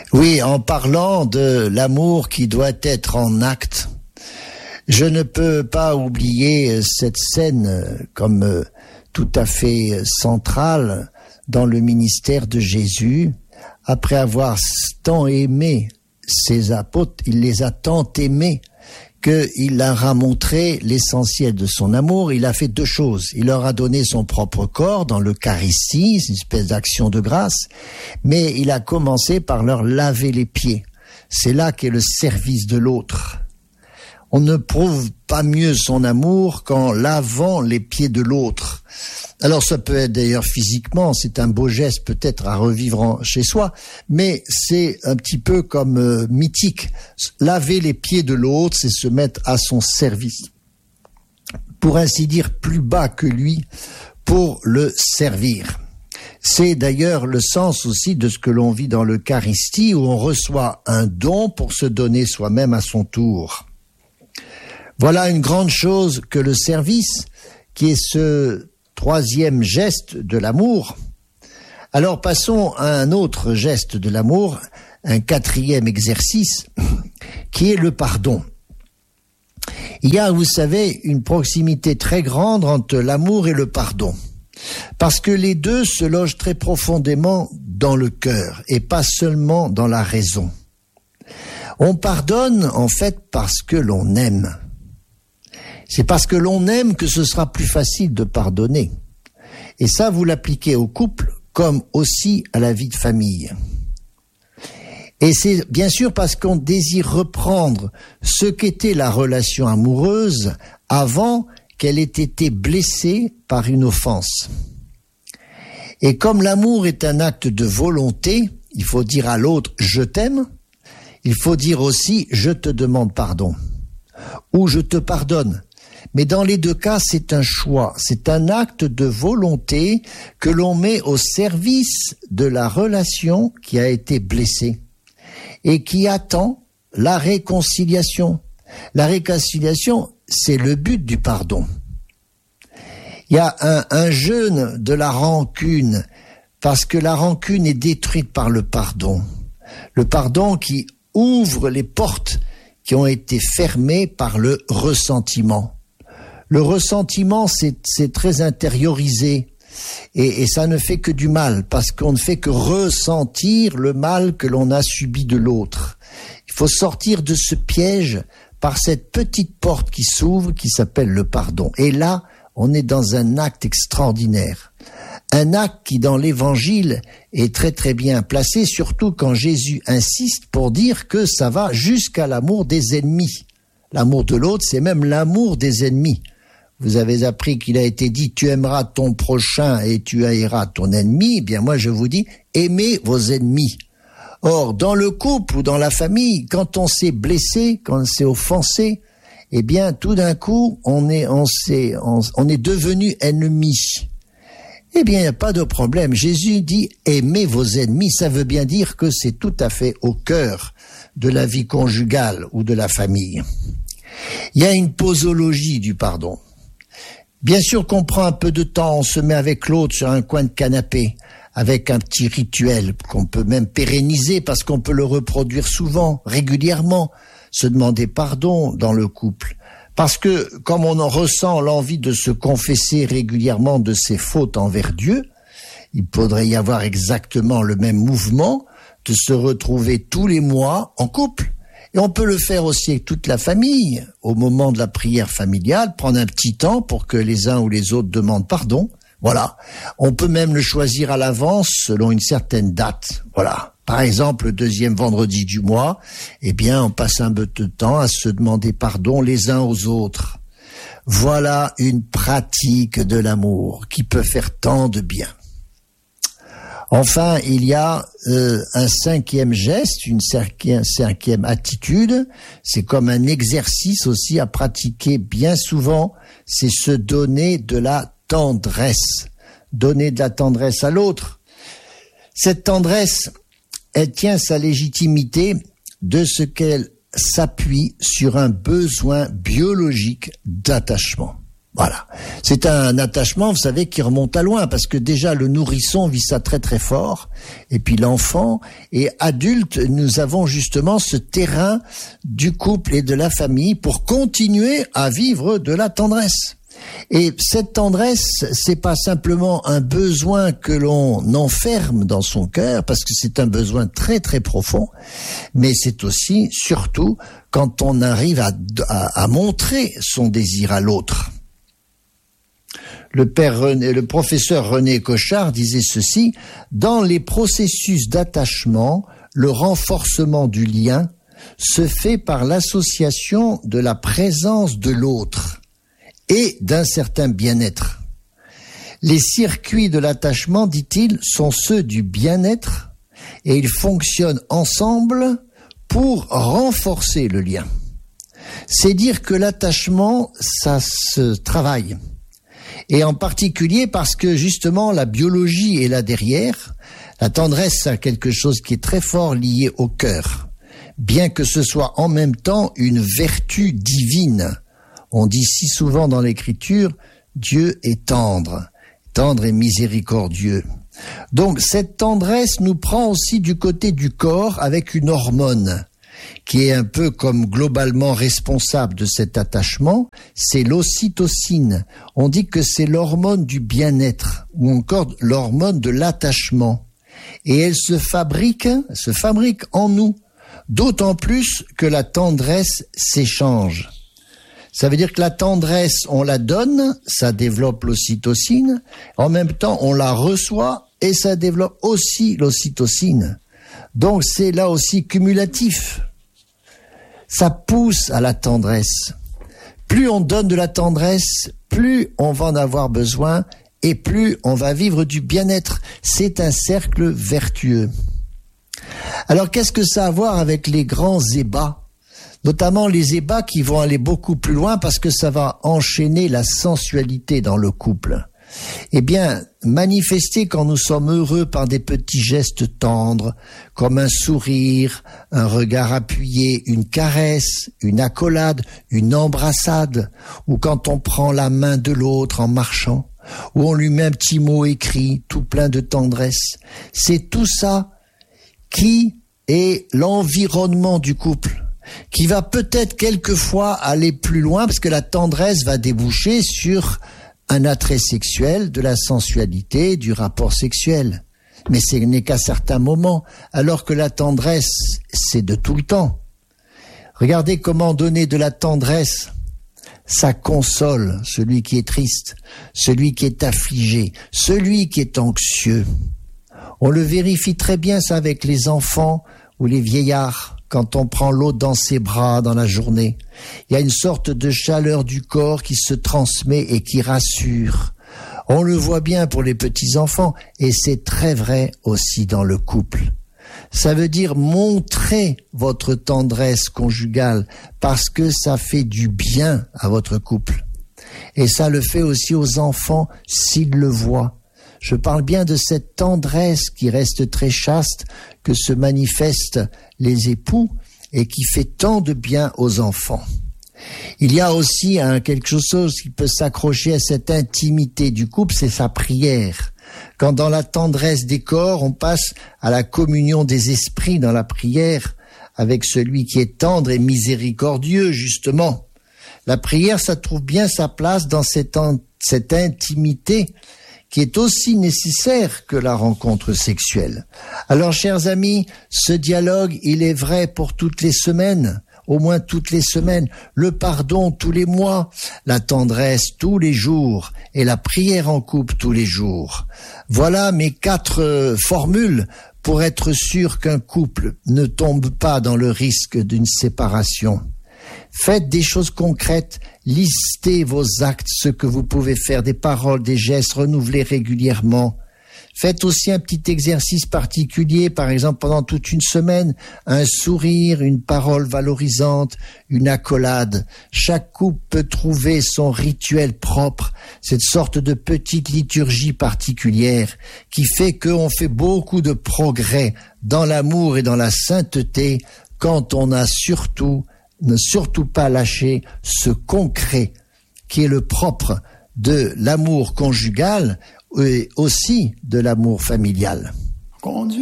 Oui, en parlant de l'amour qui doit être en acte, je ne peux pas oublier cette scène comme tout à fait centrale dans le ministère de Jésus. Après avoir tant aimé ses apôtres, il les a tant aimés qu'il leur a montré l'essentiel de son amour. Il a fait deux choses. Il leur a donné son propre corps dans l'Eucharistie, c'est une espèce d'action de grâce, mais il a commencé par leur laver les pieds. C'est là qu'est le service de l'autre. On ne prouve pas mieux son amour qu'en lavant les pieds de l'autre. Alors ça peut être d'ailleurs physiquement, c'est un beau geste peut-être à revivre chez soi, mais c'est un petit peu comme mythique. Laver les pieds de l'autre, c'est se mettre à son service. Pour ainsi dire, plus bas que lui, pour le servir. C'est d'ailleurs le sens aussi de ce que l'on vit dans l'Eucharistie, où on reçoit un don pour se donner soi-même à son tour. Voilà une grande chose que le service, qui est ce troisième geste de l'amour. Alors passons à un autre geste de l'amour, un quatrième exercice, qui est le pardon. Il y a, vous savez, une proximité très grande entre l'amour et le pardon, parce que les deux se logent très profondément dans le cœur et pas seulement dans la raison. On pardonne en fait parce que l'on aime. C'est parce que l'on aime que ce sera plus facile de pardonner. Et ça, vous l'appliquez au couple comme aussi à la vie de famille. Et c'est bien sûr parce qu'on désire reprendre ce qu'était la relation amoureuse avant qu'elle ait été blessée par une offense. Et comme l'amour est un acte de volonté, il faut dire à l'autre « je t'aime », il faut dire aussi « je te demande pardon » ou « je te pardonne ». Mais dans les deux cas, c'est un choix, c'est un acte de volonté que l'on met au service de la relation qui a été blessée et qui attend la réconciliation. La réconciliation, c'est le but du pardon. Il y a un jeûne de la rancune, parce que la rancune est détruite par le pardon. Le pardon qui ouvre les portes qui ont été fermées par le ressentiment. Le ressentiment, c'est très intériorisé et ça ne fait que du mal parce qu'on ne fait que ressentir le mal que l'on a subi de l'autre. Il faut sortir de ce piège par cette petite porte qui s'ouvre, qui s'appelle le pardon. Et là, on est dans un acte extraordinaire. Un acte qui, dans l'Évangile, est très très bien placé, surtout quand Jésus insiste pour dire que ça va jusqu'à l'amour des ennemis. L'amour de l'autre, c'est même l'amour des ennemis. Vous avez appris qu'il a été dit « tu aimeras ton prochain et tu haïras ton ennemi ». Eh bien moi je vous dis « aimez vos ennemis ». Or, dans le couple ou dans la famille, quand on s'est blessé, quand on s'est offensé, eh bien tout d'un coup, on est devenu ennemi. Eh bien, il n'y a pas de problème. Jésus dit « aimez vos ennemis ». Ça veut bien dire que c'est tout à fait au cœur de la vie conjugale ou de la famille. Il y a une posologie du pardon. Bien sûr qu'on prend un peu de temps, on se met avec l'autre sur un coin de canapé, avec un petit rituel qu'on peut même pérenniser parce qu'on peut le reproduire souvent, régulièrement, se demander pardon dans le couple. Parce que comme on en ressent l'envie de se confesser régulièrement de ses fautes envers Dieu, il faudrait y avoir exactement le même mouvement de se retrouver tous les mois en couple. Et on peut le faire aussi avec toute la famille, au moment de la prière familiale, prendre un petit temps pour que les uns ou les autres demandent pardon. Voilà. On peut même le choisir à l'avance selon une certaine date. Voilà. Par exemple, le deuxième vendredi du mois, eh bien, on passe un peu de temps à se demander pardon les uns aux autres. Voilà une pratique de l'amour qui peut faire tant de bien. Enfin, il y a un cinquième geste, une cinquième attitude. C'est comme un exercice aussi à pratiquer bien souvent. C'est se donner de la tendresse. Donner de la tendresse à l'autre. Cette tendresse, elle tient sa légitimité de ce qu'elle s'appuie sur un besoin biologique d'attachement. Voilà. C'est un attachement, vous savez, qui remonte à loin, parce que déjà le nourrisson vit ça très très fort, et puis l'enfant, et adulte, nous avons justement ce terrain du couple et de la famille pour continuer à vivre de la tendresse. Et cette tendresse, c'est pas simplement un besoin que l'on enferme dans son cœur, parce que c'est un besoin très très profond, mais c'est aussi, surtout, quand on arrive à montrer son désir à l'autre. Le professeur René Cochard disait ceci: dans les processus d'attachement, le renforcement du lien se fait par l'association de la présence de l'autre et d'un certain bien-être. Les circuits de l'attachement, dit-il, sont ceux du bien-être et ils fonctionnent ensemble pour renforcer le lien. C'est dire que l'attachement, ça se travaille. Et en particulier parce que justement la biologie est là derrière. La tendresse, c'est quelque chose qui est très fort lié au cœur, bien que ce soit en même temps une vertu divine. On dit si souvent dans l'Écriture, Dieu est tendre et miséricordieux. Donc cette tendresse nous prend aussi du côté du corps avec une hormone qui est un peu comme globalement responsable de cet attachement, c'est l'ocytocine. On dit que c'est l'hormone du bien-être, ou encore l'hormone de l'attachement. Et elle se fabrique en nous, d'autant plus que la tendresse s'échange. Ça veut dire que la tendresse, on la donne, ça développe l'ocytocine, en même temps on la reçoit et ça développe aussi l'ocytocine. Donc c'est là aussi cumulatif. Ça pousse à la tendresse. Plus on donne de la tendresse, plus on va en avoir besoin et plus on va vivre du bien-être. C'est un cercle vertueux. Alors qu'est-ce que ça a à voir avec les grands ébats ? Notamment les ébats qui vont aller beaucoup plus loin parce que ça va enchaîner la sensualité dans le couple. Eh bien, manifester quand nous sommes heureux par des petits gestes tendres, comme un sourire, un regard appuyé, une caresse, une accolade, une embrassade, ou quand on prend la main de l'autre en marchant, ou on lui met un petit mot écrit, tout plein de tendresse. C'est tout ça qui est l'environnement du couple, qui va peut-être quelquefois aller plus loin, parce que la tendresse va déboucher sur un attrait sexuel, de la sensualité, du rapport sexuel. Mais ce n'est qu'à certains moments, alors que la tendresse, c'est de tout le temps. Regardez comment donner de la tendresse. Ça console celui qui est triste, celui qui est affligé, celui qui est anxieux. On le vérifie très bien ça avec les enfants ou les vieillards. Quand on prend l'autre dans ses bras dans la journée, il y a une sorte de chaleur du corps qui se transmet et qui rassure. On le voit bien pour les petits-enfants et c'est très vrai aussi dans le couple. Ça veut dire montrer votre tendresse conjugale parce que ça fait du bien à votre couple. Et ça le fait aussi aux enfants s'ils le voient. Je parle bien de cette tendresse qui reste très chaste, que se manifestent les époux et qui fait tant de bien aux enfants. Il y a aussi quelque chose qui peut s'accrocher à cette intimité du couple, c'est sa prière. Quand dans la tendresse des corps, on passe à la communion des esprits dans la prière avec celui qui est tendre et miséricordieux, justement. La prière, ça trouve bien sa place dans cette intimité qui est aussi nécessaire que la rencontre sexuelle. Alors, chers amis, ce dialogue, il est vrai pour toutes les semaines, au moins toutes les semaines, le pardon tous les mois, la tendresse tous les jours et la prière en couple tous les jours. Voilà mes 4 formules pour être sûr qu'un couple ne tombe pas dans le risque d'une séparation. Faites des choses concrètes, listez vos actes, ce que vous pouvez faire, des paroles, des gestes, renouvelez régulièrement. Faites aussi un petit exercice particulier, par exemple pendant toute une semaine, un sourire, une parole valorisante, une accolade. Chaque couple peut trouver son rituel propre, cette sorte de petite liturgie particulière qui fait qu'on fait beaucoup de progrès dans l'amour et dans la sainteté quand on a ne surtout pas lâcher ce concret qui est le propre de l'amour conjugal et aussi de l'amour familial.